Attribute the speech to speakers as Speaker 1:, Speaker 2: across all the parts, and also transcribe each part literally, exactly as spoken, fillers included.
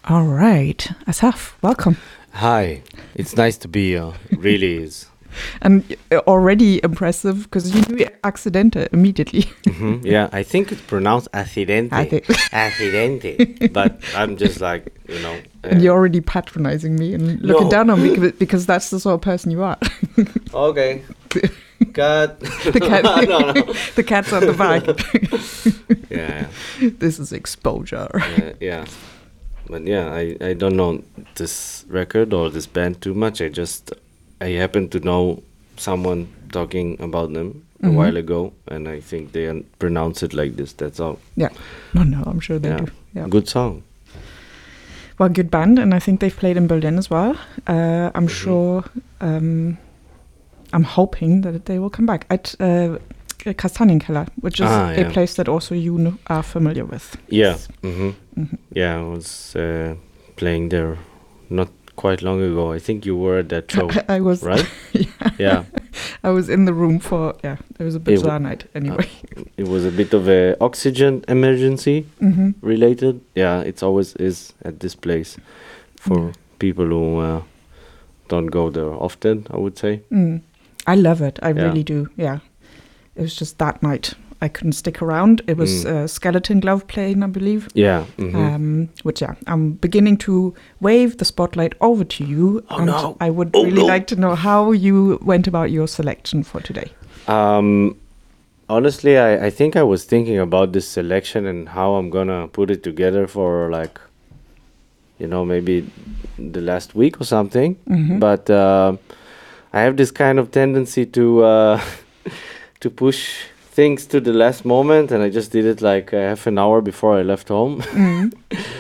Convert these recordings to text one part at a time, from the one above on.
Speaker 1: All right, Asaf, welcome.
Speaker 2: Hi, it's nice to be here. It really is.
Speaker 1: And already impressive because you knew accidente immediately.
Speaker 2: Mm-hmm. Yeah, I think it's pronounced accidente.
Speaker 1: I think.
Speaker 2: Accidente. But I'm just like, you know. Uh,
Speaker 1: And you're already patronizing me and looking
Speaker 2: No.
Speaker 1: down on me because, because that's the sort of person you are.
Speaker 2: Okay. Cut.
Speaker 1: The cat,
Speaker 2: no, no.
Speaker 1: the cat's on the back.
Speaker 2: Yeah,
Speaker 1: This is exposure.
Speaker 2: uh, yeah. But yeah, I, I don't know this record or this band too much. I just, I happen to know someone talking about them a
Speaker 1: Mhm.
Speaker 2: while ago, and I think they un- pronounce it like this. That's all.
Speaker 1: Yeah. No, no, I'm sure they
Speaker 2: Yeah.
Speaker 1: do. Yeah.
Speaker 2: Good song.
Speaker 1: Well, good band, and I think they've played in Berlin as well. Uh, I'm
Speaker 2: Mhm.
Speaker 1: sure. Um, I'm hoping that they will come back at uh, Kastanienkeller, which is
Speaker 2: Ah,
Speaker 1: a
Speaker 2: yeah.
Speaker 1: place that also you kn- are familiar with.
Speaker 2: Yeah. hmm
Speaker 1: Mhm.
Speaker 2: Yeah, I was uh, playing there not quite long ago. I think you were at that show,
Speaker 1: I was.
Speaker 2: right?
Speaker 1: Yeah.
Speaker 2: Yeah.
Speaker 1: I was in the room for. Yeah, it was a
Speaker 2: It w-
Speaker 1: bizarre night. Anyway.
Speaker 2: It was a bit of a oxygen emergency
Speaker 1: hmm
Speaker 2: related. Yeah, it's always is at this place for
Speaker 1: Yeah.
Speaker 2: people who uh, don't go there often, I would say.
Speaker 1: Mm. I love it. I
Speaker 2: Yeah.
Speaker 1: really do. Yeah. It was just that night. I couldn't stick around. It was
Speaker 2: Mm.
Speaker 1: uh, Skeleton Glove playing, I believe.
Speaker 2: Yeah. hmm
Speaker 1: Um, which, yeah, I'm beginning to wave the spotlight over to you.
Speaker 2: Oh,
Speaker 1: and
Speaker 2: no.
Speaker 1: I would
Speaker 2: Oh,
Speaker 1: really
Speaker 2: no.
Speaker 1: like to know how you went about your selection for today.
Speaker 2: Um, honestly, I, I think I was thinking about this selection and how I'm gonna put it together for like, you know, maybe the last week or something.
Speaker 1: Mhm.
Speaker 2: But uh, I have this kind of tendency to uh, to push things to the last moment, and I just did it like uh, half an hour before I left home.
Speaker 1: Mhm.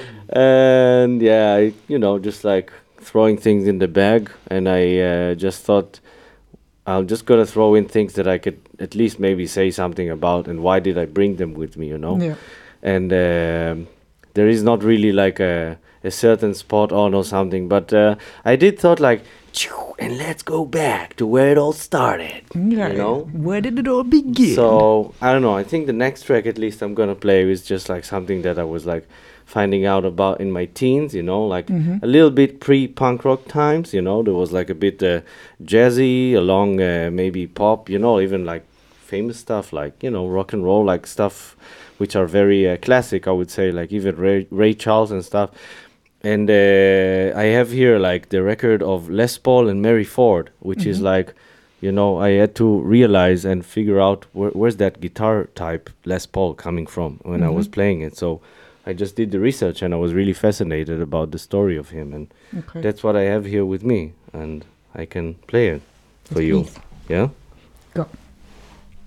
Speaker 2: And yeah, I, you know, just like throwing things in the bag, and I uh, just thought I'm just gonna throw in things that I could at least maybe say something about, and why did I bring them with me, you know?
Speaker 1: Yeah.
Speaker 2: And um, there is not really like a, a certain spot on or something, but uh, I did thought like, "Choo, and let's go back to where it all started,
Speaker 1: Yeah.
Speaker 2: you know?
Speaker 1: Where did it all begin?
Speaker 2: So I don't know. I think the next track, at least, I'm gonna play is just like something that I was like finding out about in my teens. You know, like
Speaker 1: Mhm.
Speaker 2: a little bit pre-punk rock times. You know, there was like a bit uh, jazzy, along uh, maybe pop. You know, even like famous stuff like you know rock and roll, like stuff which are very uh, classic. I would say like even Ray, Ray Charles and stuff. And uh, I have here like the record of Les Paul and Mary Ford, which is
Speaker 1: Mhm.
Speaker 2: like, you know, I had to realize and figure out where, where's that guitar type Les Paul coming from when I was
Speaker 1: Mhm.
Speaker 2: playing it. So I just did the research and I was really fascinated about the story of him. And
Speaker 1: Okay.
Speaker 2: that's what I have here with me. And I can play it for
Speaker 1: Yes,
Speaker 2: you.
Speaker 1: please.
Speaker 2: Yeah?
Speaker 1: Go.